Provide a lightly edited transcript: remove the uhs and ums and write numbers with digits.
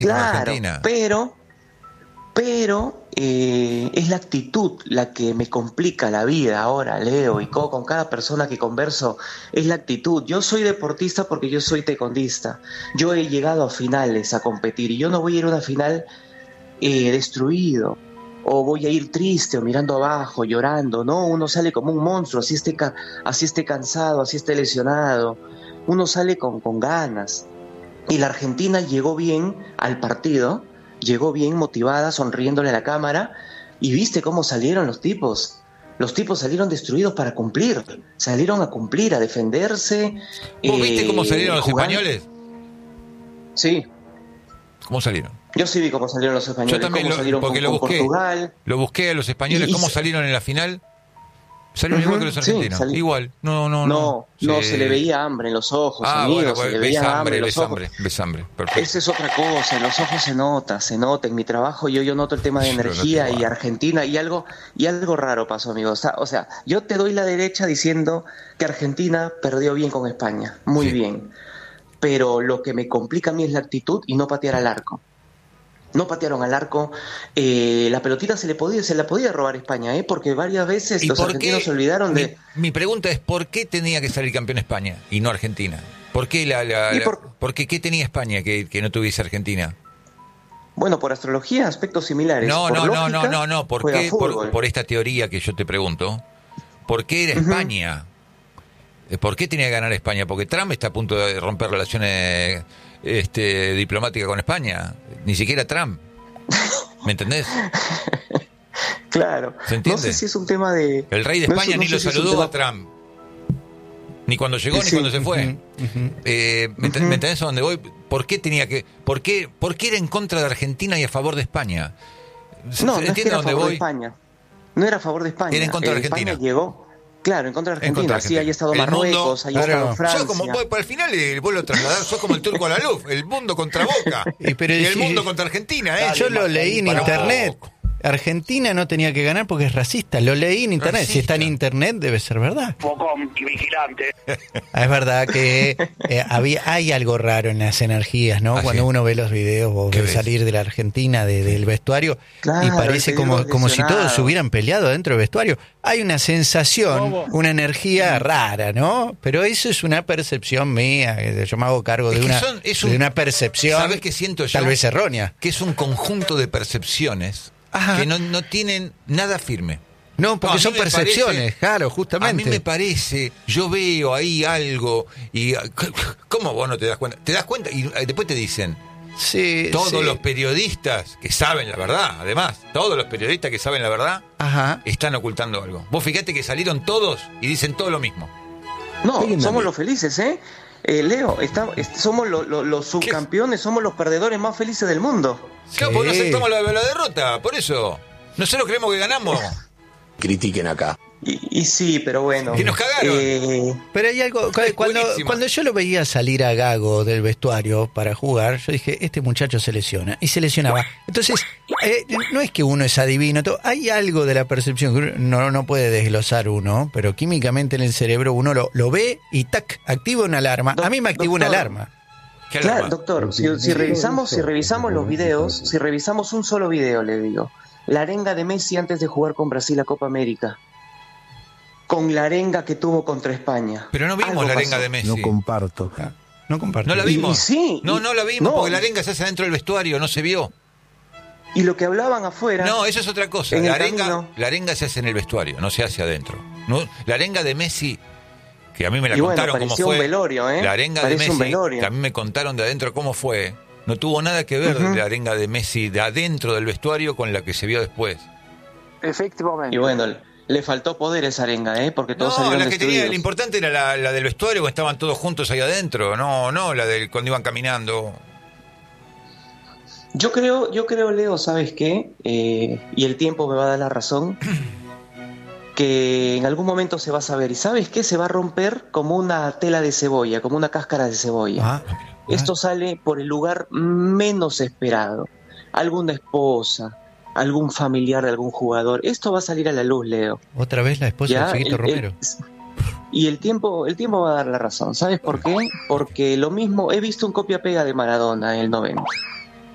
Claro, Argentina. pero es la actitud la que me complica la vida ahora, Leo, y con cada persona que converso, es la actitud. Yo soy deportista porque yo soy taekwondista. Yo he llegado a finales a competir y yo no voy a ir a una final destruido, o voy a ir triste o mirando abajo, llorando. No, uno sale como un monstruo, así esté cansado, así esté lesionado. Uno sale con ganas. Y la Argentina llegó bien al partido, llegó bien motivada, sonriéndole a la cámara, y viste cómo salieron los tipos. Los tipos salieron destruidos para cumplir, salieron a cumplir, a defenderse. ¿Vos viste cómo salieron los españoles? Sí. ¿Cómo salieron? Yo sí vi cómo salieron los españoles. Yo también, cómo salieron porque con Portugal. Lo busqué a los españoles, cómo salieron en la final. Salieron igual que los argentinos. Sí, igual. No, se le veía hambre en los ojos. Bueno, se le veía hambre en los ojos. Ves hambre. Perfecto. Esa es otra cosa, en los ojos se nota. En mi trabajo yo noto el tema de energía y Argentina, y algo raro pasó, amigos. O sea, yo te doy la derecha diciendo que Argentina perdió bien con España, muy bien. Pero lo que me complica a mí es la actitud y no patear al arco. No patearon al arco, la pelotita se la podía robar España, porque varias veces los argentinos se olvidaron de... Mi pregunta es, ¿por qué tenía que salir campeón España y no Argentina? ¿Por qué qué tenía España que no tuviese Argentina? Bueno, por astrología, aspectos similares. No, ¿por qué? Por esta teoría que yo te pregunto, ¿por qué era España? ¿Por qué tenía que ganar España? Porque Trump está a punto de romper relaciones diplomáticas con España. Ni siquiera Trump. ¿Me entendés? Claro. ¿Se entiende? No sé si es un tema de... El rey de España ni lo saludó a Trump. Ni cuando llegó ni cuando se fue. ¿Me entendés a dónde voy? ¿Por qué era en contra de Argentina y a favor de España? No es que era a favor de España. No era a favor de España. Era en contra de Argentina. España llegó... Claro, en contra de Argentina. Sí, haya estado Marruecos, haya estado Francia. Al final vos lo trasladás, sos como el turco a la luz, el mundo contra Boca. y el mundo contra Argentina, Yo lo leí en internet. Argentina no tenía que ganar porque es racista. Lo leí en internet. Si está en internet, debe ser verdad. Bocón y vigilante. Es verdad que hay algo raro en las energías, ¿no? Cuando uno ve los videos o ve salir de la Argentina, del vestuario, y parece como si todos se hubieran peleado dentro del vestuario. Hay una sensación, una energía rara, ¿no? Pero eso es una percepción mía. Yo me hago cargo de una percepción. ¿Sabés qué siento yo? Tal vez errónea. Que es un conjunto de percepciones que no tienen nada firme. No, porque son percepciones, claro, justamente. A mí me parece, yo veo ahí algo y... ¿Cómo vos no te das cuenta? Te das cuenta y después te dicen... Todos los periodistas que saben la verdad, además, todos los periodistas que saben la verdad, están ocultando algo. Vos fíjate que salieron todos y dicen todo lo mismo. No, somos los felices, Leo, somos los subcampeones, somos los perdedores más felices del mundo. Claro, porque no aceptamos la derrota, por eso. Nosotros creemos que ganamos. Critiquen acá. Y sí, pero bueno. Que nos cagaron. Pero hay algo. Cuando yo lo veía salir a Gago del vestuario para jugar, yo dije, este muchacho se lesiona. Y se lesionaba. Entonces, no es que uno es adivino. Hay algo de la percepción que no puede desglosar uno, pero químicamente en el cerebro uno lo ve y ¡tac! Activa una alarma. A mí me activó una alarma. Claro, doctor, si revisamos los videos, si revisamos un solo video, le digo, la arenga de Messi antes de jugar con Brasil a Copa América, con la arenga que tuvo contra España. Pero no vimos la arenga de Messi. No comparto. No la vimos. No la vimos porque la arenga se hace dentro del vestuario, no se vio. Y lo que hablaban afuera... No, eso es otra cosa. La arenga se hace en el vestuario, no se hace adentro. ¿No? La arenga de Messi... que a mí me la contaron cómo fue. Un velorio, La arenga de Messi, que a mí me contaron de adentro cómo fue. No tuvo nada que ver la arenga de Messi de adentro del vestuario con la que se vio después. Efectivamente. Y bueno, le faltó poder esa arenga, porque todos salieron la que destruidos. tenía, lo importante era la del vestuario, cuando estaban todos juntos ahí adentro. No la del cuando iban caminando. Yo creo, Leo, ¿sabes qué? Y el tiempo me va a dar la razón. Que en algún momento se va a saber. ¿Y sabes qué? Se va a romper como una tela de cebolla, como una cáscara de cebolla. Esto sale por el lugar menos esperado. Alguna esposa, algún familiar de algún jugador. Esto va a salir a la luz, Leo. Otra vez la esposa de Chiquito Romero. Y el tiempo va a dar la razón. ¿Sabes por qué? Porque lo mismo, he visto un copia-pega de Maradona en el 90.